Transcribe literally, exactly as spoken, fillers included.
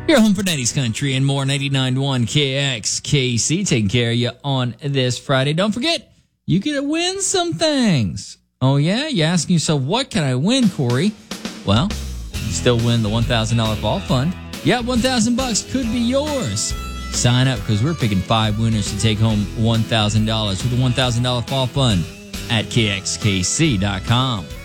Your home for nineties country and more. ninety-nine point one K X K C taking care of you on this Friday. Don't forget, you get to win some things. Oh, yeah? You're asking yourself, what can I win, Corey? Well, you still win the one thousand dollars Fall Fund. Yeah, one thousand bucks could be yours. Sign up because we're picking five winners to take home one thousand dollars with the one thousand dollars Fall Fund at K X K C dot com.